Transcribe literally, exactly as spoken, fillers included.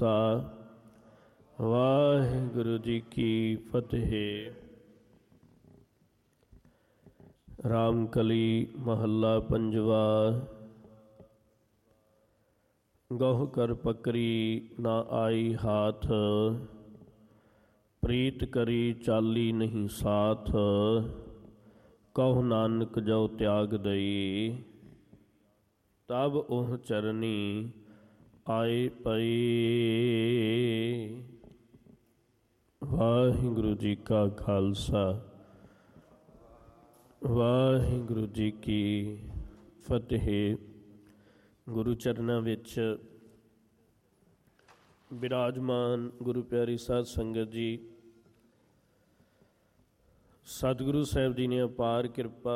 ਖਾਲਸਾ ਵਾਹਿਗੁਰੂ ਜੀ ਕੀ ਫਤਿਹ। ਰਾਮਕਲੀ ਮਹੱਲਾ ਪੰਜਵਾ। ਗਹੁ ਕਰ ਪਕਰੀ ਨਾ ਆਈ ਹਾਥ, ਪ੍ਰੀਤ ਕਰੀ ਚਾਲੀ ਨਹੀਂ ਸਾਥ। ਕਹੁ ਨਾਨਕ ਜੋ ਤਿਆਗ ਦਈ, ਤਬ ਉਹ ਚਰਨੀ ਆਏ ਪਈ। ਵਾਹਿਗੁਰੂ ਜੀ ਕਾ ਖਾਲਸਾ ਵਾਹਿਗੁਰੂ ਜੀ ਕੀ ਫਤਿਹ। ਗੁਰੂ ਚਰਨਾਂ ਵਿੱਚ ਬਿਰਾਜਮਾਨ ਗੁਰੂ ਪਿਆਰੀ ਸਾਧ ਸੰਗਤ ਜੀ, ਸਤਿਗੁਰੂ ਸਾਹਿਬ ਜੀ ਨੇ ਅਪਾਰ ਕਿਰਪਾ